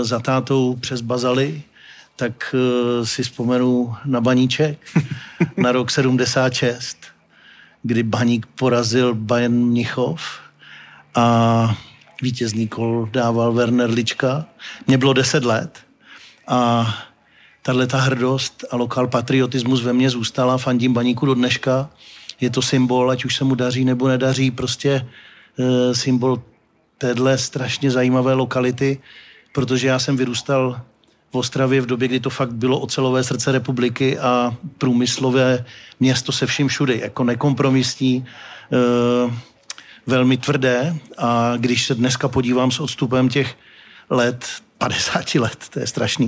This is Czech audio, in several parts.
za tátou přes Bazaly, tak si vzpomenu na Baníček, na rok 76, kdy Baník porazil Bayern Mnichov a vítězný gól dával Werner Lička. Mně bylo 10 let a tato hrdost a lokal patriotismus ve mně zůstala, fandím Baníku do dneška. Je to symbol, ať už se mu daří nebo nedaří, prostě symbol téhle strašně zajímavé lokality, protože já jsem vyrůstal v Ostravě v době, kdy to fakt bylo ocelové srdce republiky a průmyslové město se vším všudy, jako nekompromisní, velmi tvrdé. A když se dneska podívám s odstupem těch let, 50 let, to je strašný,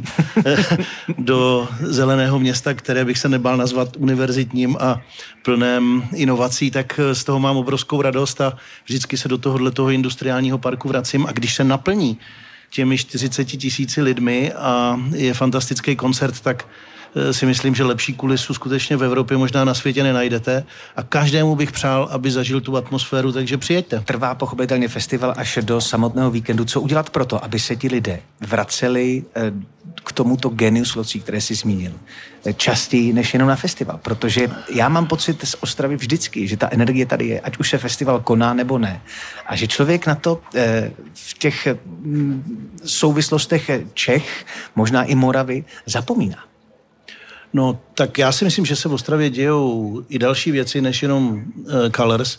do zeleného města, které bych se nebál nazvat univerzitním a plném inovací, tak z toho mám obrovskou radost a vždycky se do tohoto industriálního parku vracím a když se naplní těmi 40 000 lidmi a je fantastický koncert, tak si myslím, že lepší kulisu skutečně v Evropě možná na světě nenajdete a každému bych přál, aby zažil tu atmosféru, takže přijeďte. Trvá pochopitelně festival až do samotného víkendu. Co udělat proto, aby se ti lidé vraceli k tomuto genius loci, které jsi zmínil, častěji než jenom na festival? Protože já mám pocit z Ostravy vždycky, že ta energie tady je, ať už se festival koná nebo ne. A že člověk na to v těch souvislostech Čech, možná i Moravy, zapomíná. No, tak já si myslím, že se v Ostravě dějou i další věci, než jenom Colors.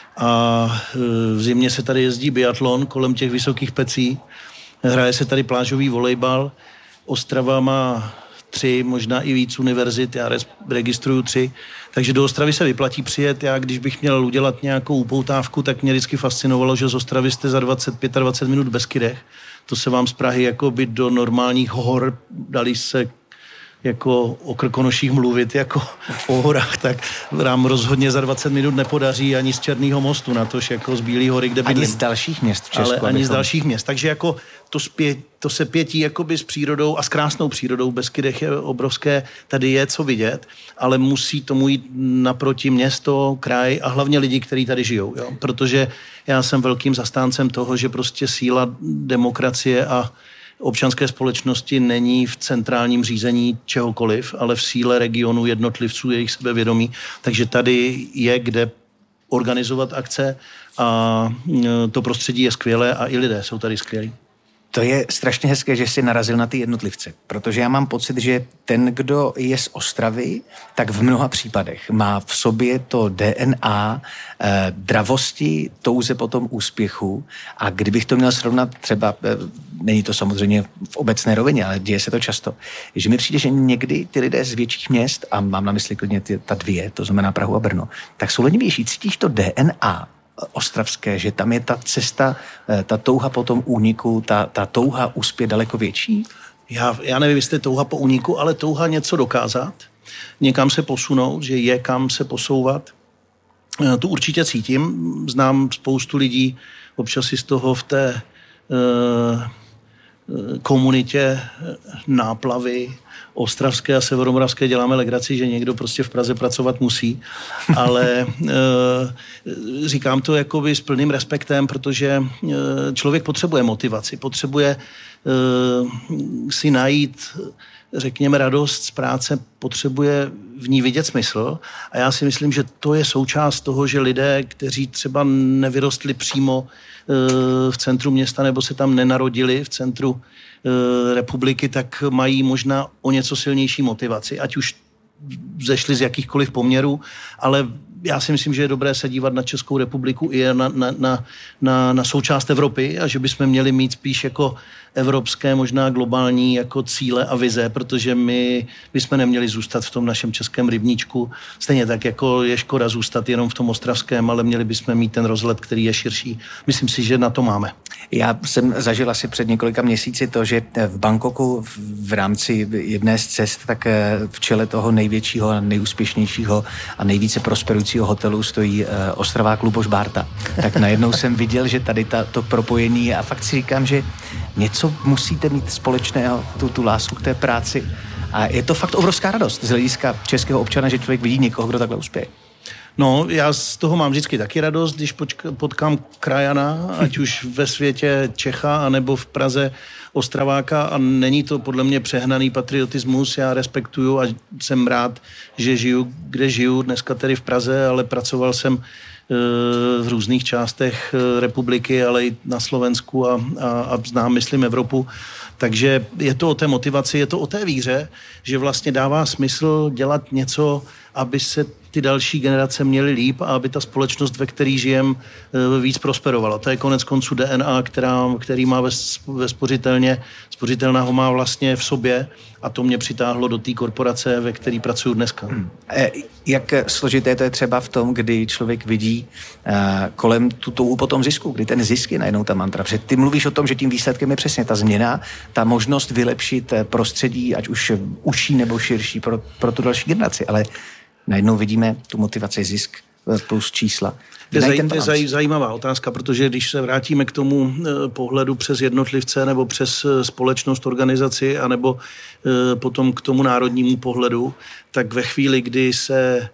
A v zimě se tady jezdí biatlon kolem těch vysokých pecí. Hraje se tady plážový volejbal. Ostrava má 3, možná i víc univerzit, já registruju 3. Takže do Ostravy se vyplatí přijet. Já, když bych měl udělat nějakou upoutávku, tak mě vždycky fascinovalo, že z Ostravy jste za 25 minut v Beskydech. To se vám z Prahy jako by do normálních hor dali se jako o Krkonoších mluvit, jako o horách, tak nám rozhodně za 20 minut nepodaří ani z Černého mostu, natož jako z Bílý hory, kde bydlím. Ani z dalších měst v Česku. Ale ani z dalších měst. Takže jako to se pětí jakoby s přírodou a s krásnou přírodou. V Beskydech je obrovské, tady je co vidět, ale musí tomu jít naproti město, kraj a hlavně lidi, kteří tady žijou. Jo? Protože já jsem velkým zastáncem toho, že prostě síla demokracie a občanské společnosti není v centrálním řízení čehokoliv, ale v síle regionu, jednotlivců, jejich sebevědomí. Takže tady je kde organizovat akce a to prostředí je skvělé a i lidé jsou tady skvělí. To je strašně hezké, že jsi narazil na ty jednotlivce, protože já mám pocit, že ten, kdo je z Ostravy, tak v mnoha případech má v sobě to DNA dravosti, touze po tom úspěchu a kdybych to měl srovnat třeba, není to samozřejmě v obecné rovině, ale děje se to často, že mi přijde, že někdy ty lidé z větších měst, a mám na mysli klidně ta 2, to znamená Prahu a Brno, tak jsou lenivější, cítíš to DNA ostravské, že tam je ta cesta, ta touha po tom úniku, ta touha uspět daleko větší? Já nevím, jestli je touha po úniku, ale touha něco dokázat, někam se posunout, že je kam se posouvat. To určitě cítím. Znám spoustu lidí, občas si z toho v té komunitě náplavy ostravské a severomoravské děláme legraci, že někdo prostě v Praze pracovat musí, ale říkám to jakoby s plným respektem, protože člověk potřebuje motivaci, potřebuje si najít, řekněme, radost z práce, potřebuje v ní vidět smysl a já si myslím, že to je součást toho, že lidé, kteří třeba nevyrostli přímo v centru města nebo se tam nenarodili v centru republiky, tak mají možná o něco silnější motivaci, ať už zešli z jakýchkoliv poměrů, ale já si myslím, že je dobré se dívat na Českou republiku i na součást Evropy a že bychom měli mít spíš jako evropské, možná globální jako cíle a vize, protože my bychom neměli zůstat v tom našem českém rybníčku. Stejně tak, jako je škoda zůstat jenom v tom ostravském, ale měli bychom mít ten rozhled, který je širší. Myslím si, že na to máme. Já jsem zažil asi před několika měsíci to, že v Bangkoku v rámci jedné z cest, tak v čele toho největšího, nejúspěšnějšího a nejvíce prosperujícího hotelu stojí ostravák Luboš Bárta. Tak najednou jsem viděl, že tady to propojení a fakt si říkám, že něco musíte mít společného, tu lásku k té práci. A je to fakt obrovská radost z hlediska českého občana, že člověk vidí někoho, kdo takhle uspěje. No, já z toho mám vždycky taky radost, když potkám krajana, ať už ve světě Čecha, anebo v Praze Ostraváka a není to podle mě přehnaný patriotismus. Já respektuju a jsem rád, že žiju, kde žiju, dneska tedy v Praze, ale pracoval jsem v různých částech republiky, ale i na Slovensku a znám, myslím, Evropu. Takže je to o té motivaci, je to o té víře, že vlastně dává smysl dělat něco, aby se ty další generace měly líp a aby ta společnost, ve které žijem, víc prosperovala. To je konec konců DNA, který má ve spořitelně. Spořitelná ho má vlastně v sobě a to mě přitáhlo do té korporace, ve které pracuji dneska. Jak složité to je třeba v tom, kdy člověk vidí kolem tu touhu po tom zisku, kdy ten zisk je najednou ta mantra. Protože ty mluvíš o tom, že tím výsledkem je přesně ta změna, ta možnost vylepšit prostředí, ať už užší nebo širší pro tu další generaci, ale najednou vidíme tu motivaci zisk plus čísla. To je zajímavá otázka, protože když se vrátíme k tomu pohledu přes jednotlivce nebo přes společnost, organizaci, anebo potom k tomu národnímu pohledu, tak ve chvíli, kdy se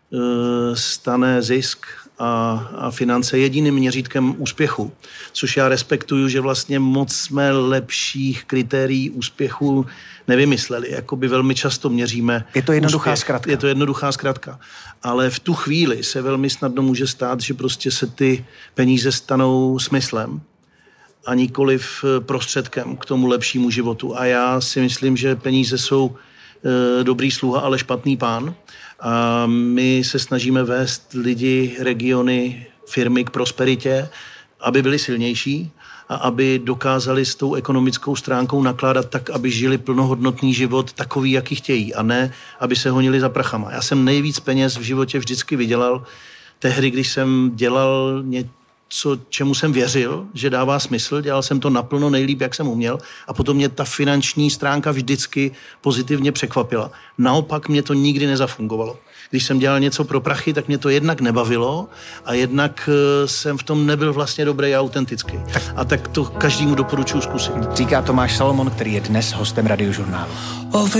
stane zisk a finance jediným měřítkem úspěchu, což já respektuju, že vlastně moc jsme lepších kritérií úspěchu nevymysleli. Jakoby velmi často měříme Je to jednoduchá úspěch. zkratka. Je to jednoduchá zkratka. Ale v tu chvíli se velmi snadno může stát, že prostě se ty peníze stanou smyslem a nikoliv prostředkem k tomu lepšímu životu. A já si myslím, že peníze jsou dobrý sluha, ale špatný pán. A my se snažíme vést lidi, regiony, firmy k prosperitě, aby byli silnější a aby dokázali s tou ekonomickou stránkou nakládat tak, aby žili plnohodnotný život takový, jaký chtějí, a ne, aby se honili za prachama. Já jsem nejvíc peněz v životě vždycky vydělal tehdy, když jsem dělal něco, čemu jsem věřil, že dává smysl, dělal jsem to naplno nejlíp, jak jsem uměl, a potom mě ta finanční stránka vždycky pozitivně překvapila. Naopak mě to nikdy nezafungovalo. Když jsem dělal něco pro prachy, tak mě to jednak nebavilo a jednak jsem v tom nebyl vlastně dobrý a autentický. A tak to každému doporučuji zkusit. Říká Tomáš Salomon, který je dnes hostem Radiožurnálu.